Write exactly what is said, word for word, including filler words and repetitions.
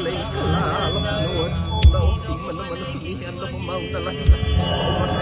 Kaleng kalalap nuot, Mau di mana-mana pilihan, Mau mautalah, Mau